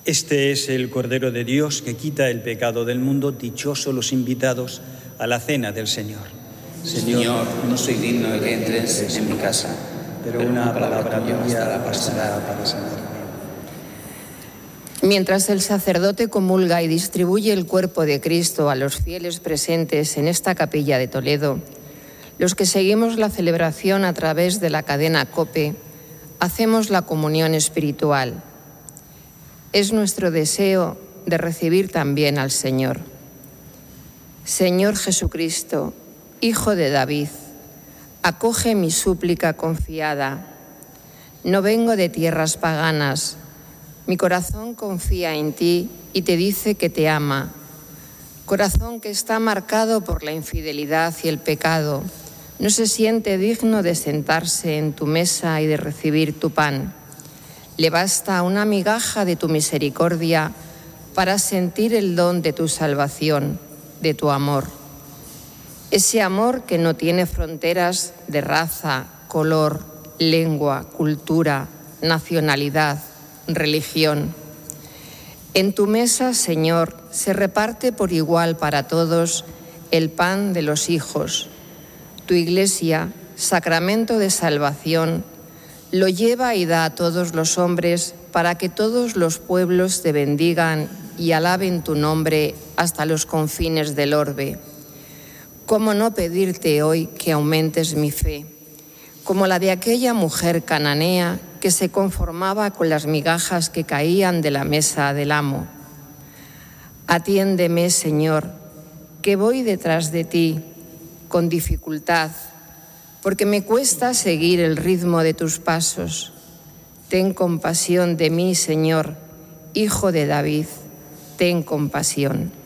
Este es el Cordero de Dios que quita el pecado del mundo. Dichosos los invitados a la cena del Señor. Señor, no soy digno de que entres en mi casa, pero una palabra tuya bastará para sanarme. Mientras el sacerdote comulga y distribuye el cuerpo de Cristo a los fieles presentes en esta capilla de Toledo, los que seguimos la celebración a través de la cadena COPE, hacemos la comunión espiritual. Es nuestro deseo de recibir también al Señor. Señor Jesucristo, Hijo de David, acoge mi súplica confiada. No vengo de tierras paganas. Mi corazón confía en ti y te dice que te ama. Corazón que está marcado por la infidelidad y el pecado, no se siente digno de sentarse en tu mesa y de recibir tu pan. Le basta una migaja de tu misericordia para sentir el don de tu salvación, de tu amor. Ese amor que no tiene fronteras de raza, color, lengua, cultura, nacionalidad, religión. En tu mesa, Señor, se reparte por igual para todos el pan de los hijos. Tu Iglesia, sacramento de salvación, lo lleva y da a todos los hombres para que todos los pueblos te bendigan y alaben tu nombre hasta los confines del orbe. ¿Cómo no pedirte hoy que aumentes mi fe, como la de aquella mujer cananea que se conformaba con las migajas que caían de la mesa del amo? Atiéndeme, Señor, que voy detrás de ti con dificultad, porque me cuesta seguir el ritmo de tus pasos. Ten compasión de mí, Señor, Hijo de David, ten compasión.